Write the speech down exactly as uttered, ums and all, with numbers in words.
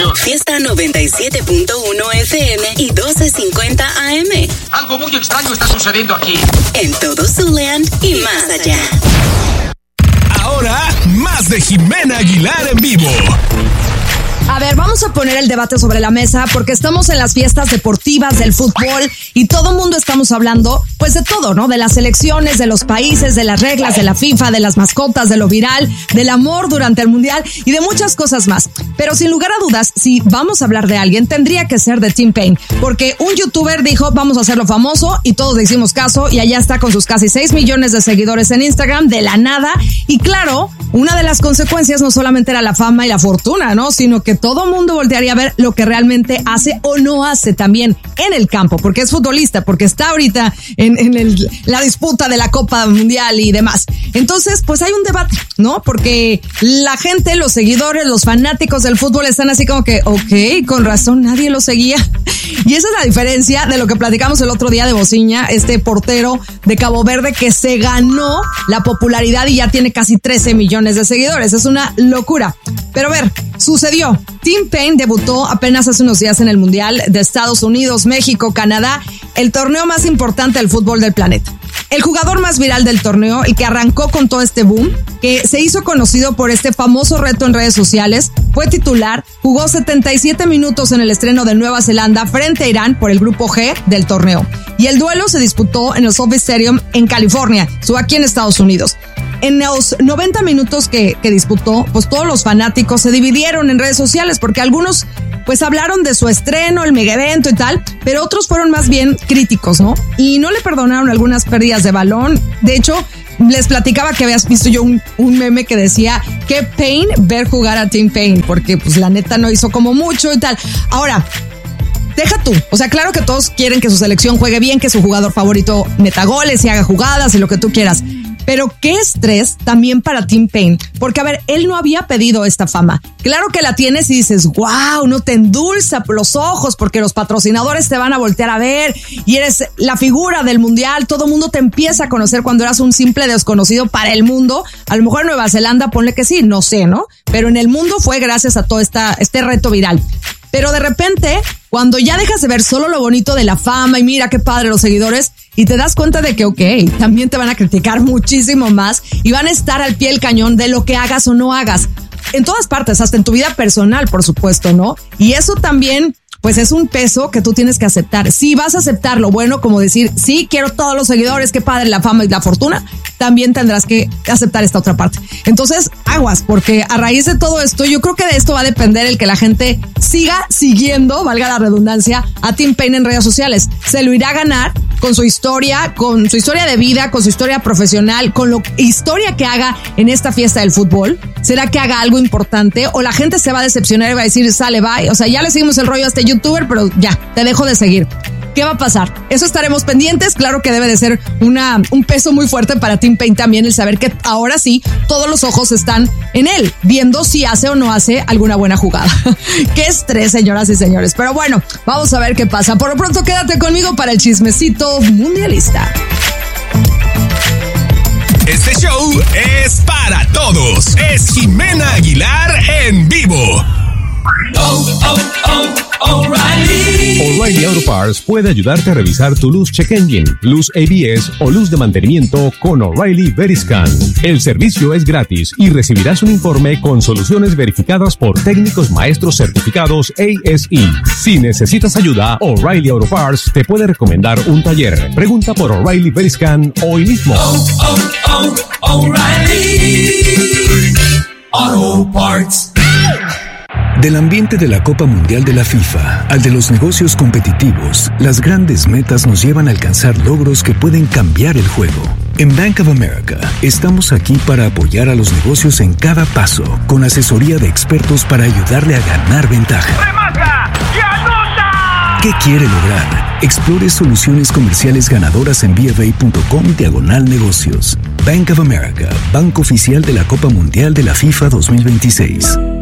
estación. Fiesta noventa y siete punto uno F M y doce cincuenta A M. Algo muy extraño está sucediendo aquí. En todo Zuland y más allá. Ahora, más de Jimena Aguilar en vivo. A ver, vamos a poner el debate sobre la mesa porque estamos en las fiestas deportivas del fútbol y todo el mundo estamos hablando, pues de todo, ¿no? De las selecciones, de los países, de las reglas de la FIFA, de las mascotas, de lo viral, del amor durante el mundial y de muchas cosas más. Pero sin lugar a dudas, si vamos a hablar de alguien, tendría que ser de Tim Paine, porque un youtuber dijo, vamos a hacerlo famoso y todos le hicimos caso y allá está con sus casi seis millones de seguidores en Instagram de la nada. Y claro, una de las consecuencias no solamente era la fama y la fortuna, ¿no? Sino que todo mundo voltearía a ver lo que realmente hace o no hace también en el campo, porque es futbolista, porque está ahorita en, en el, la disputa de la Copa Mundial y demás. Entonces, pues hay un debate, ¿no? Porque la gente, los seguidores, los fanáticos del fútbol están así como que, ok, con razón, nadie lo seguía. Y esa es la diferencia de lo que platicamos el otro día de Bociña, este portero de Cabo Verde que se ganó la popularidad y ya tiene casi trece millones de seguidores. Es una locura. Pero a ver, sucedió. Tim Paine debutó apenas hace unos días en el Mundial de Estados Unidos, México, Canadá, el torneo más importante del fútbol del planeta. El jugador más viral del torneo, el que arrancó con todo este boom, que se hizo conocido por este famoso reto en redes sociales, fue titular, jugó setenta y siete minutos en el estreno de Nueva Zelanda frente a Irán por el grupo G del torneo. Y el duelo se disputó en el SoFi Stadium en California, aquí en Estados Unidos. En los noventa minutos que, que disputó, pues todos los fanáticos se dividieron en redes sociales porque algunos pues hablaron de su estreno, el mega evento y tal, pero otros fueron más bien críticos, ¿no? Y no le perdonaron algunas pérdidas de balón. De hecho, les platicaba que habías visto yo un, un meme que decía que Paine ver jugar a Tim Paine, porque pues la neta no hizo como mucho y tal. Ahora, deja tú, o sea, claro que todos quieren que su selección juegue bien, que su jugador favorito meta goles y haga jugadas y lo que tú quieras. Pero qué estrés también para Tim Paine, porque a ver, él no había pedido esta fama. Claro que la tienes y dices, wow, no te endulza los ojos porque los patrocinadores te van a voltear a ver y eres la figura del mundial, todo el mundo te empieza a conocer cuando eras un simple desconocido para el mundo. A lo mejor en Nueva Zelanda ponle que sí, no sé, ¿no? Pero en el mundo fue gracias a todo esta, este reto viral. Pero de repente, cuando ya dejas de ver solo lo bonito de la fama y mira qué padre los seguidores, y te das cuenta de que, ok, también te van a criticar muchísimo más y van a estar al pie del cañón de lo que hagas o no hagas. En todas partes, hasta en tu vida personal, por supuesto, ¿no? Y eso también, pues es un peso que tú tienes que aceptar. Si vas a aceptar lo bueno, como decir, sí, quiero todos los seguidores, qué padre la fama y la fortuna, también tendrás que aceptar esta otra parte. Entonces, aguas, porque a raíz de todo esto, yo creo que de esto va a depender el que la gente siga siguiendo, valga la redundancia, a Tim Paine en redes sociales. Se lo irá a ganar con su historia, con su historia de vida, con su historia profesional, con la historia que haga en esta fiesta del fútbol. ¿Será que haga algo importante? O la gente se va a decepcionar y va a decir, sale, bye. O sea, ya le seguimos el rollo a este youtuber, pero ya, te dejo de seguir. ¿Qué va a pasar? Eso estaremos pendientes. Claro que debe de ser una, un peso muy fuerte para Tim Paine también el saber que ahora sí todos los ojos están en él, viendo si hace o no hace alguna buena jugada. Qué estrés, señoras y señores. Pero bueno, vamos a ver qué pasa. Por lo pronto, quédate conmigo para el chismecito mundialista. Este show es para todos. Es Jimena Aguilar en vivo. Oh, oh, oh, O'Reilly. O'Reilly Auto Parts puede ayudarte a revisar tu luz check engine, luz A B S o luz de mantenimiento con O'Reilly Veriscan. El servicio es gratis y recibirás un informe con soluciones verificadas por técnicos maestros certificados A S E. Si necesitas ayuda, O'Reilly Auto Parts te puede recomendar un taller. Pregunta por O'Reilly Veriscan hoy mismo. Oh, oh, oh, O'Reilly Auto Parts. Del ambiente de la Copa Mundial de la FIFA al de los negocios competitivos, las grandes metas nos llevan a alcanzar logros que pueden cambiar el juego. En Bank of America, estamos aquí para apoyar a los negocios en cada paso, con asesoría de expertos para ayudarle a ganar ventaja. ¡Remata! ¡Y anota! ¿Qué quiere lograr? Explore soluciones comerciales ganadoras en bfa.com diagonal negocios. Bank of America, banco oficial de la Copa Mundial de la FIFA dos mil veintiséis.